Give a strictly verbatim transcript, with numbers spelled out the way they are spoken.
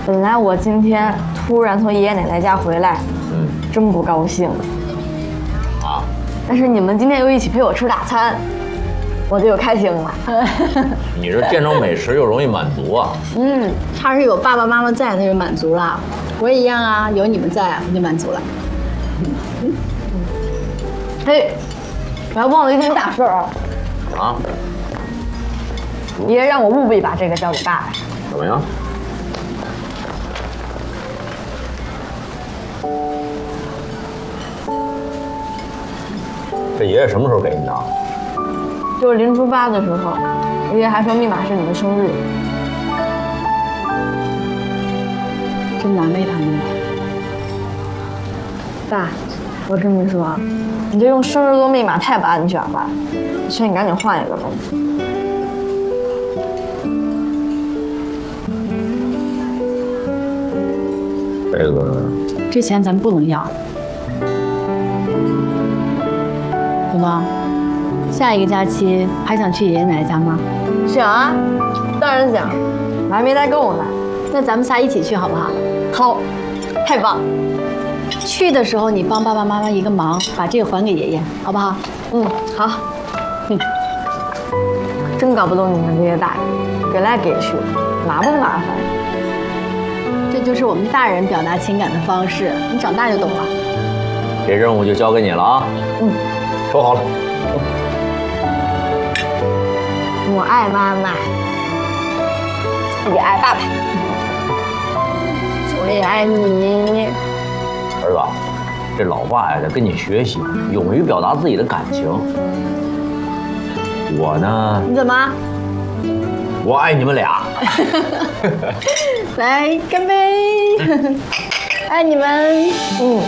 本来我今天突然从爷爷奶奶家回来，嗯，真不高兴。啊！但是你们今天又一起陪我吃大餐，我就又开心了。 你这见着美食又容易满足啊。 嗯，他是有爸爸妈妈在，他就满足了。我也一样啊，有你们在，我就满足了。 嘿，我还忘了一件大事儿啊！ 啊？ 爷爷让我务必把这个交给爸爸。 怎么样？这爷爷什么时候给你的？ 就是临出发的时候，爷爷还说密码是你的生日。 真难为他们了。 爸，我这么说，你这用生日做密码太不安全了，我劝你赶紧换一个吧。 这个， 这钱咱们不能要。怎么？下一个假期还想去爷爷奶奶家吗？ 想啊，当然想，我还没待够呢。 那咱们仨一起去好不好？ 好，太棒！ 去的时候你帮爸爸妈妈一个忙，把这个还给爷爷，好不好？ 嗯，好。嗯，真搞不懂你们这些大人，给来给去，麻不麻烦？ 这就是我们大人表达情感的方式，你长大就懂了。 这任务就交给你了啊。嗯，收好了。 我爱妈妈，也爱爸爸，我也爱你。 儿子，这老爸呀得跟你学习，勇于表达自己的感情。我呢？ 你怎么？ 我爱你们俩。 来，干杯！爱你们。 嗯。